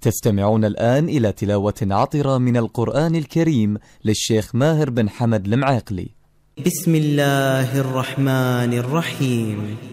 تستمعون الآن إلى تلاوة عطرة من القرآن الكريم للشيخ ماهر بن حمد المعيقلي. بسم الله الرحمن الرحيم.